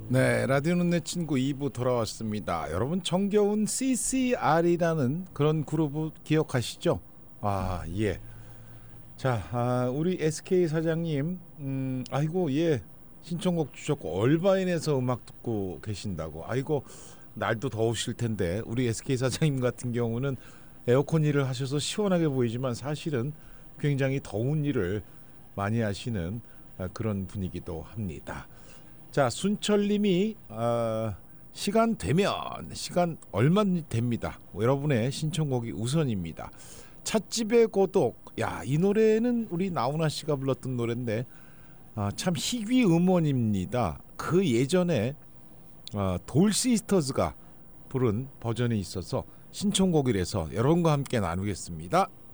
네, 라디오는 내 친구 2부 돌아왔습니다. 여러분 정겨운 CCR이라는 그런 그룹 기억하시죠? 아, 예. 자, 우리 SK 사장님, 아이고, 예, 신청곡 주셨고 얼바인에서 음악 듣고 계신다고. 아이고, 날도 더우실 텐데 우리 SK 사장님 같은 경우는 에어컨 일을 하셔서 시원하게 보이지만 사실은 굉장히 더운 일을 많이 하시는 그런 분이기도 합니다. 자, 순철님이 시간 되면 시간 얼마 됩니다. 여러분의 신청곡이 우선입니다. 찻집의 고독. 야, 이 노래는 우리 나훈아 씨가 불렀던 노래인데 참 희귀 음원입니다. 그 예전에 돌시스터즈가 부른 버전이 있어서 신청곡이라서 여러분과 함께 나누겠습니다.